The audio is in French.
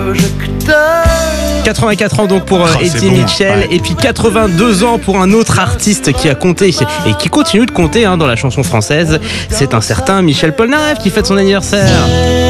84 ans donc pour c'est Eddie bon, Mitchell, ouais. et puis 82 ans pour un autre artiste qui a compté et qui continue de compter dans la chanson française. C'est un certain Michel Polnareff qui fête son anniversaire.